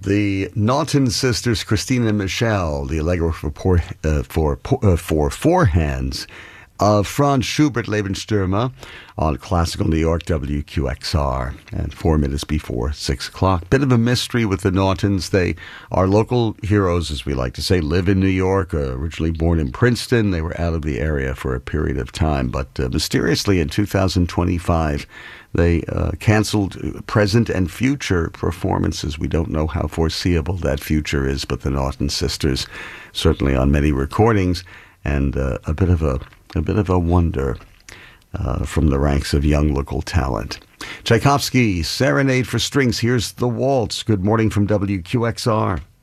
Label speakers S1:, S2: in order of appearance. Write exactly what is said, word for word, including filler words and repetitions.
S1: The Naughton sisters, Christina and Michelle, the Allegro for poor, uh, for uh, for four hands of Franz Schubert Lebensstürme on Classical New York W Q X R and four minutes before six o'clock. Bit of a mystery with the Naughtons. They are local heroes, as we like to say, live in New York, uh, originally born in Princeton. They were out of the area for a period of time, but uh, mysteriously in two thousand twenty-five, they uh, canceled present and future performances. We don't know how foreseeable that future is, but the Naughton sisters, certainly on many recordings, and uh, a bit of a A bit of a wonder uh, from the ranks of young local talent. Tchaikovsky, Serenade for Strings. Here's the Waltz. Good morning from W Q X R.